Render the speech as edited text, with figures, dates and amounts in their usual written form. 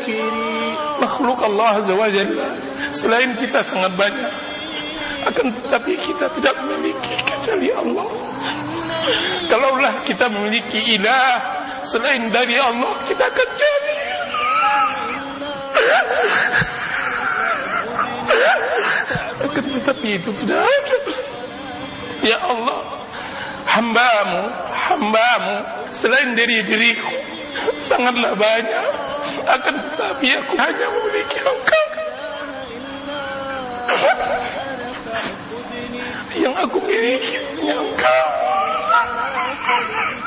makhluk Allah Azza wa Jalla selain kita sangat banyak, akan tetapi kita tidak memiliki kecuali Allah. Kalaulah kita memiliki ilah selain dari Allah, kita akan cari. Akan tetapi itu tidak ada. Ya Allah, hambamu selain dari diriku sangatlah banyak, akan tetapi aku hanya memiliki Engkau. Yang aku miliki hanya Engkau.